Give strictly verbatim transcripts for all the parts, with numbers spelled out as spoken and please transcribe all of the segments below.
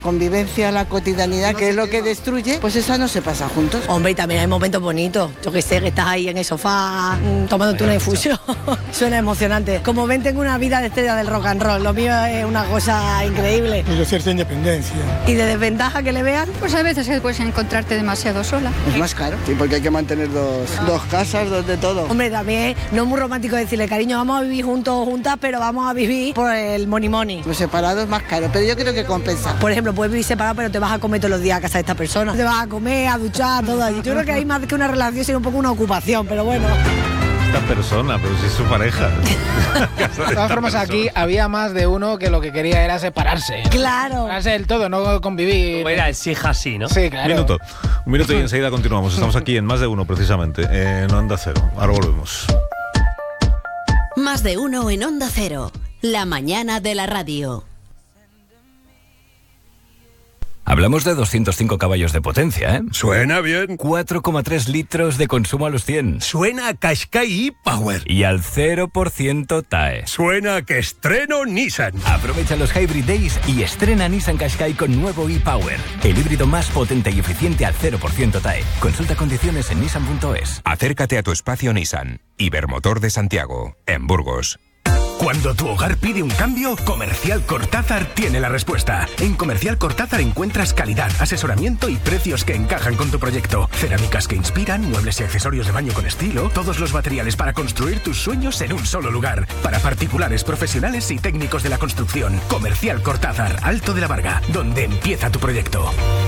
Convivencia, la cotidianidad, que es lo que destruye, pues esa no se pasa juntos. Hombre, y también hay momentos bonitos. Yo que sé, que estás ahí en el sofá mmm, tomándote una infusión. Suena emocionante. Como ven, tengo una vida de estrella del rock and roll. Lo mío es una cosa increíble. Y de cierta independencia. ¿Y de desventaja que le vean? Pues a veces puedes encontrarte demasiado sola. Es más caro. Sí, porque hay que mantener dos, dos casas, dos de todo. Hombre, también no es muy romántico decirle, cariño, vamos a vivir juntos o juntas, pero vamos a vivir por el money money. Los separados es más caro, pero yo creo que compensa. Por ejemplo, puedes vivir separado, pero te vas a comer todos los días a casa de esta persona. Te vas a comer, a duchar, todo allí. Yo creo que hay más que una relación, sino un poco una ocupación, pero bueno. Esta persona, pero si es su pareja. De todas formas, aquí había más de uno que lo que quería era separarse. Claro. Separarse del todo, no convivir. Como era el Sija así, ¿no? Sí, claro. Un minuto. Un minuto y enseguida continuamos. Estamos aquí en Más de Uno, precisamente, en Onda Cero. Ahora volvemos. Más de Uno en Onda Cero. La mañana de la radio. Hablamos de doscientos cinco caballos de potencia, ¿eh? Suena bien. cuatro coma tres litros de consumo a los cien. Suena a Qashqai e-Power. Y al cero por ciento T A E. Suena a que estreno Nissan. Aprovecha los Hybrid Days y estrena Nissan Qashqai con nuevo e-Power. El híbrido más potente y eficiente al cero por ciento T A E. Consulta condiciones en nissan punto es. Acércate a tu espacio Nissan. Ibermotor de Santiago, en Burgos. Cuando tu hogar pide un cambio, Comercial Cortázar tiene la respuesta. En Comercial Cortázar encuentras calidad, asesoramiento y precios que encajan con tu proyecto. Cerámicas que inspiran, muebles y accesorios de baño con estilo, todos los materiales para construir tus sueños en un solo lugar. Para particulares, profesionales y técnicos de la construcción. Comercial Cortázar, Alto de la Varga, donde empieza tu proyecto.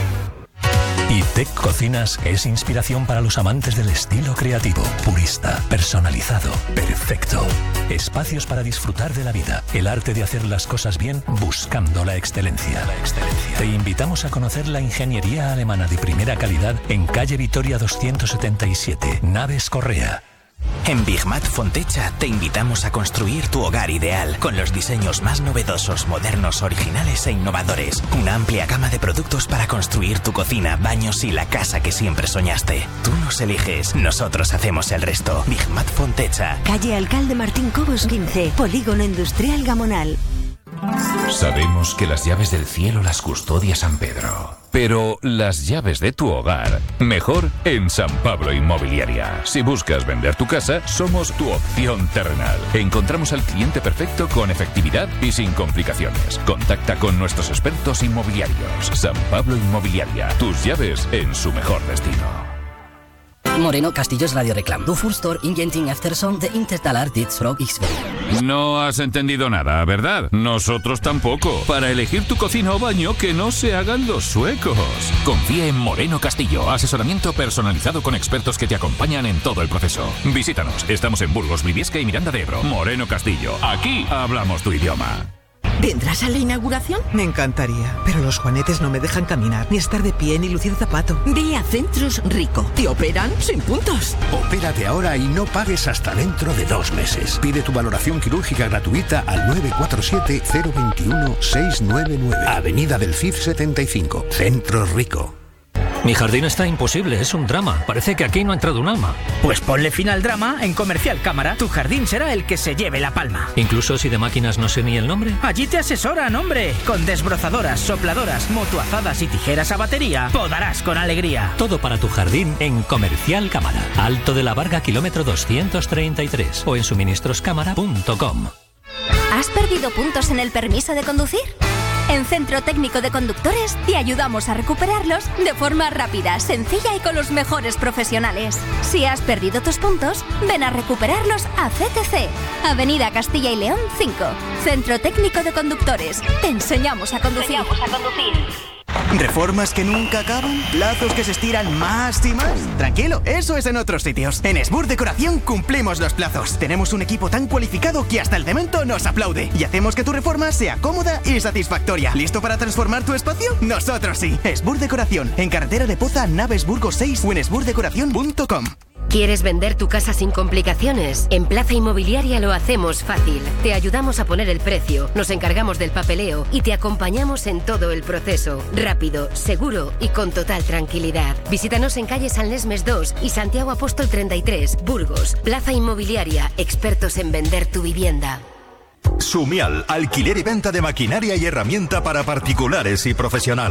ITEC Cocinas es inspiración para los amantes del estilo creativo, purista, personalizado, perfecto. Espacios para disfrutar de la vida, el arte de hacer las cosas bien buscando la excelencia. La excelencia. Te invitamos a conocer la ingeniería alemana de primera calidad en calle Vitoria doscientos setenta y siete, Naves Correa. En Bigmat Fontecha te invitamos a construir tu hogar ideal con los diseños más novedosos, modernos, originales e innovadores. Una amplia gama de productos para construir tu cocina, baños y la casa que siempre soñaste. Tú nos eliges, nosotros hacemos el resto. Bigmat Fontecha. Calle Alcalde Martín Cobos quince, Polígono Industrial Gamonal. Sabemos que las llaves del cielo las custodia San Pedro, pero las llaves de tu hogar, mejor en San Pablo Inmobiliaria. Si buscas vender tu casa, somos tu opción terrenal. Encontramos al cliente perfecto con efectividad y sin complicaciones. Contacta con nuestros expertos inmobiliarios. San Pablo Inmobiliaria, tus llaves en su mejor destino. Moreno Castillos Radio Reclam. Du Furstor Ingenting Efterson de Intertalar dit Frog X-Ray. No has entendido nada, ¿verdad? Nosotros tampoco. Para elegir tu cocina o baño, que no se hagan los suecos. Confía en Moreno Castillo. Asesoramiento personalizado con expertos que te acompañan en todo el proceso. Visítanos. Estamos en Burgos, Briviesca y Miranda de Ebro. Moreno Castillo. Aquí hablamos tu idioma. ¿Vendrás a la inauguración? Me encantaría, pero los juanetes no me dejan caminar, ni estar de pie, ni lucir zapato. Ve a Centros Rico. ¿Te operan sin puntos? Opérate ahora y no pagues hasta dentro de dos meses. Pide tu valoración quirúrgica gratuita al nueve cuatro siete, cero dos uno, seis nueve nueve. Avenida del C I F setenta y cinco. Centros Rico. Mi jardín está imposible, es un drama. Parece que aquí no ha entrado un alma. Pues ponle fin al drama en Comercial Cámara. Tu jardín será el que se lleve la palma. Incluso si de máquinas no sé ni el nombre. Allí te asesoran, hombre. Con desbrozadoras, sopladoras, motoazadas y tijeras a batería, podarás con alegría. Todo para tu jardín en Comercial Cámara. Alto de la Varga, kilómetro doscientos treinta y tres. O en suministros cámara punto com. ¿Has perdido puntos en el permiso de conducir? En Centro Técnico de Conductores te ayudamos a recuperarlos de forma rápida, sencilla y con los mejores profesionales. Si has perdido tus puntos, ven a recuperarlos a C T C, Avenida Castilla y León cinco. Centro Técnico de Conductores. Te enseñamos a conducir. Te enseñamos a conducir. ¿Reformas que nunca acaban? ¿Plazos que se estiran más y más? Tranquilo, eso es en otros sitios. En Esbur Decoración cumplimos los plazos. Tenemos un equipo tan cualificado que hasta el cemento nos aplaude. Y hacemos que tu reforma sea cómoda y satisfactoria. ¿Listo para transformar tu espacio? Nosotros sí. Esbur Decoración, en carretera de Poza, Naves Burgos seis o en esbur decoración punto com. ¿Quieres vender tu casa sin complicaciones? En Plaza Inmobiliaria lo hacemos fácil. Te ayudamos a poner el precio, nos encargamos del papeleo y te acompañamos en todo el proceso. Rápido, seguro y con total tranquilidad. Visítanos en calle San Lesmes dos y Santiago Apóstol treinta y tres, Burgos. Plaza Inmobiliaria, expertos en vender tu vivienda. Sumial, alquiler y venta de maquinaria y herramienta para particulares y profesionales.